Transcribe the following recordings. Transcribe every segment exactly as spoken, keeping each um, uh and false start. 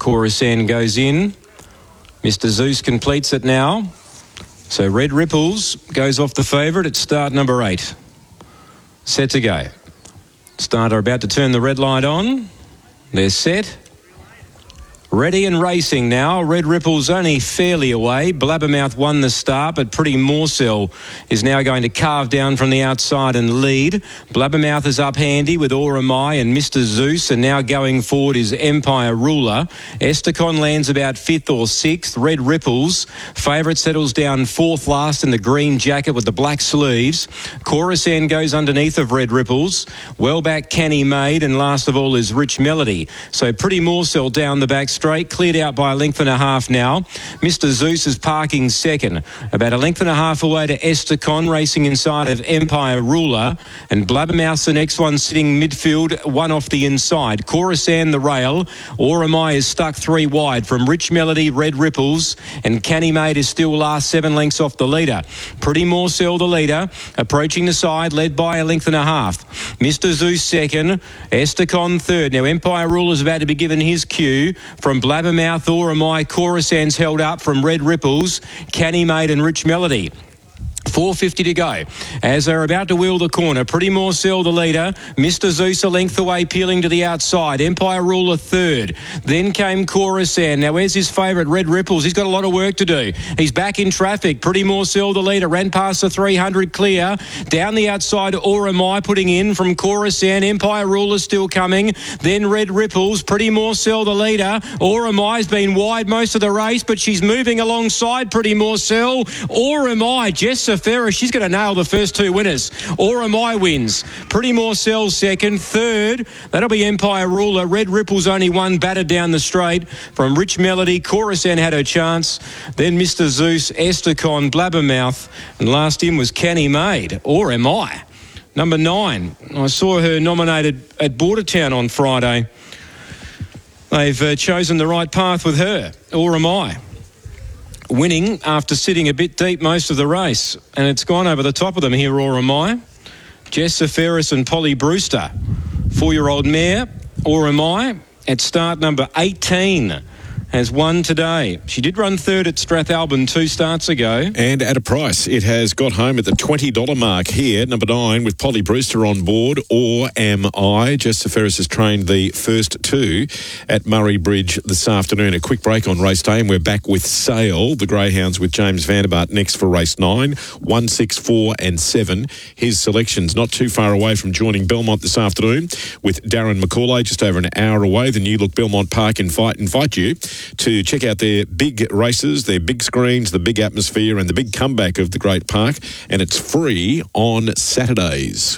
Coruscant goes in. Mister Zeus completes it now. So Red Ripples goes off the favourite at start number eight. Set to go. Starter about to turn the red light on. They're set. Ready and racing now. Red Ripples only fairly away. Blabbermouth won the start, but Pretty Morsel is now going to carve down from the outside and lead. Blabbermouth is up handy with Auramai and Mister Zeus, and now going forward is Empire Ruler. Esticon lands about fifth or sixth. Red Ripples, favourite, settles down fourth last in the green jacket with the black sleeves. Coruscant goes underneath of Red Ripples. Well back Canny Maid, and last of all is Rich Melody. So Pretty Morsel down the back straight, cleared out by a length and a half now. Mister Zeus is parking second, about a length and a half away to Esticon, racing inside of Empire Ruler, and Blabbermouth's the next one sitting midfield, one off the inside. Coruscant the rail. Auramai is stuck three wide from Rich Melody, Red Ripples, and Canny Maid is still last seven lengths off the leader. Pretty Morsel the leader, approaching the side, led by a length and a half. Mister Zeus second, Esticon third. Now Empire Ruler is about to be given his cue from Blabbermouth. Auramai. Coruscant's held up from Red Ripples, Canny Maid and Rich Melody. four fifty to go as they're about to wheel the corner. Pretty Morsel the leader. Mister Zeus a length away, peeling to the outside. Empire Ruler third. Then came Coruscant. Now where's his favourite, Red Ripples? He's got a lot of work to do. He's back in traffic. Pretty Morsel the leader. Ran past the three hundred clear. Down the outside, Auramai putting in from Coruscant. Empire Ruler still coming. Then Red Ripples. Pretty Morsel the leader. Auramai's been wide most of the race, but she's moving alongside Pretty Morsel. Auramai, Jess Ferris, she's going to nail the first two winners. Auramai wins. Pretty Morsel second. Third, that'll be Empire Ruler. Red Ripples only one, battered down the straight from Rich Melody. Coruscant had her chance. Then Mister Zeus, Esticon, Blabbermouth, and last in was Canny Maid. Auramai, number nine. I saw her nominated at Bordertown on Friday. They've uh, chosen the right path with her. Auramai winning after sitting a bit deep most of the race, and it's gone over the top of them here. Auramai, Jess Ferris and Polly Brewster. Four-year-old mare, Auramai, at start number eighteen, has won today. She did run third at Strathalbyn two starts ago. And at a price, it has got home at the twenty dollars mark here. Number nine with Polly Brewster on board, Or Am I? Jess Ferris has trained the first two at Murray Bridge this afternoon. A quick break on race day, and we're back with Sale, the Greyhounds with James Vanderbilt next for race nine. One, six, four and seven. His selections not too far away from joining Belmont this afternoon with Darren McCauley just over an hour away. The new look Belmont Park invite, invite you to check out their big races, their big screens, the big atmosphere and the big comeback of the great park, and it's free on Saturdays.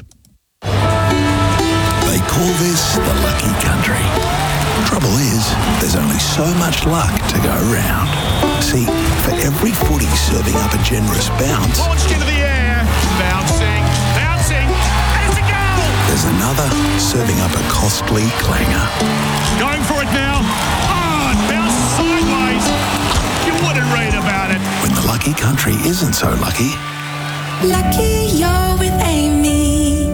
They call this the lucky country. Trouble is, there's only so much luck to go around. See, for every footy serving up a generous bounce, launched into the air, bouncing, bouncing, and it's a goal! There's another serving up a costly clanger. Going for it now. Sideways. You wouldn't read about it. When the lucky country isn't so lucky. Lucky you're with Amy.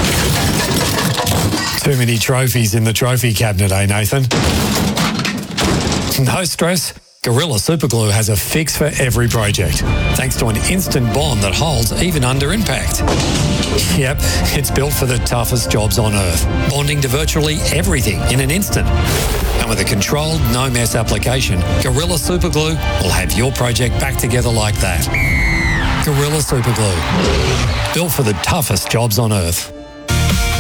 Too many trophies in the trophy cabinet, eh, Nathan? No stress. Gorilla Superglue has a fix for every project, thanks to an instant bond that holds even under impact. Yep, it's built for the toughest jobs on Earth, bonding to virtually everything in an instant. And with a controlled, no-mess application, Gorilla Superglue will have your project back together like that. Gorilla Superglue, built for the toughest jobs on Earth.